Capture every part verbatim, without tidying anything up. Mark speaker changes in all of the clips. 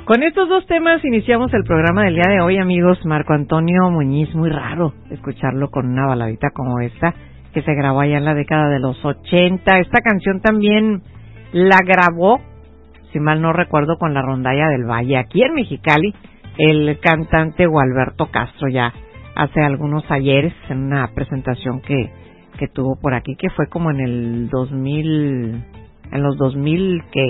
Speaker 1: Con estos dos temas iniciamos el programa del día de hoy, amigos. Marco Antonio Muñiz, muy raro escucharlo con una baladita como esta, que se grabó allá en la década de los ochenta. Esta canción también la grabó, si mal no recuerdo, con la Rondalla del Valle, aquí en Mexicali, el cantante Gualberto Castro, ya hace algunos ayeres, en una presentación que, que tuvo por aquí, que fue como en el dos mil, en los dos mil, ¿qué?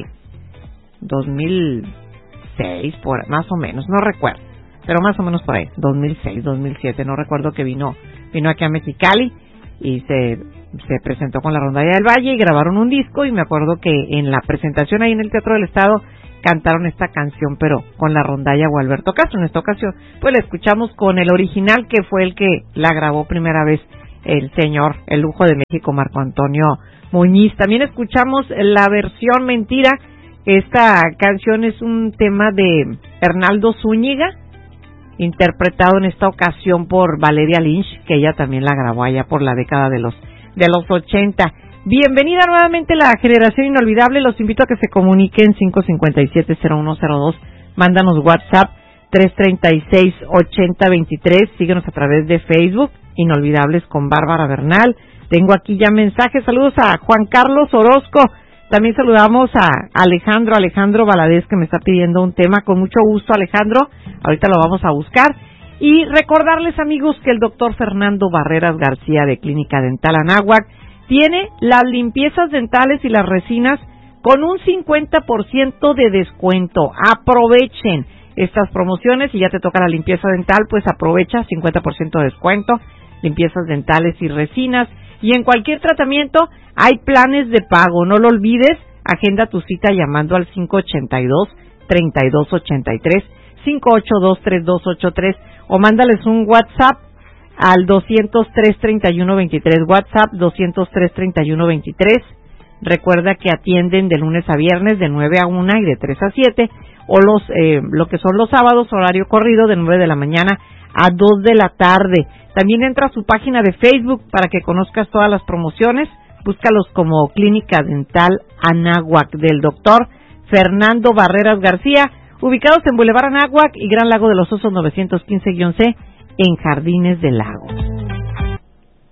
Speaker 1: dos mil seis, por, más o menos, no recuerdo, pero más o menos por ahí, dos mil seis, dos mil siete, no recuerdo, que vino vino aquí a Mexicali y se, se presentó con la Rondalla del Valle y grabaron un disco, y me acuerdo que en la presentación ahí en el Teatro del Estado cantaron esta canción, pero con la Rondalla Gualberto Castro. En esta ocasión pues la escuchamos con el original, que fue el que la grabó primera vez el señor, el lujo de México, Marco Antonio Muñiz. También escuchamos la versión mentira. Esta canción es un tema de Hernaldo Zúñiga, interpretado en esta ocasión por Valeria Lynch, que ella también la grabó allá por la década de los de los ochenta. Bienvenida nuevamente a la generación inolvidable. Los invito a que se comuniquen cinco cinco siete, cero uno cero dos. Mándanos WhatsApp tres tres seis, ocho cero dos tres. Síguenos a través de Facebook, Inolvidables con Bárbara Bernal. Tengo aquí ya mensajes. Saludos a Juan Carlos Orozco. También saludamos a Alejandro, Alejandro Valadez, que me está pidiendo un tema. Con mucho gusto, Alejandro. Ahorita lo vamos a buscar. Y recordarles, amigos, que el doctor Fernando Barreras García, de Clínica Dental Anáhuac, tiene las limpiezas dentales y las resinas con un cincuenta por ciento de descuento. Aprovechen estas promociones. Si ya te toca la limpieza dental, pues aprovecha, cincuenta por ciento de descuento, limpiezas dentales y resinas. Y en cualquier tratamiento hay planes de pago, no lo olvides. Agenda tu cita llamando al cinco ocho dos, tres dos ocho tres, cinco ocho dos, tres dos ocho tres, o mándales un WhatsApp al dos cero tres, treinta y uno veintitrés, WhatsApp dos cero tres, treinta y uno veintitrés. Recuerda que atienden de lunes a viernes de nueve a una y de tres a siete, o los eh, lo que son los sábados, horario corrido, de nueve de la mañana a dos de la tarde. También entra a su página de Facebook para que conozcas todas las promociones. Búscalos como Clínica Dental Anáhuac, del doctor Fernando Barreras García, ubicados en Boulevard Anáhuac y Gran Lago de los Osos novecientos quince C, en Jardines del Lago.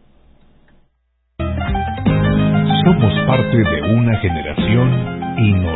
Speaker 2: Somos parte de una generación inolvidable.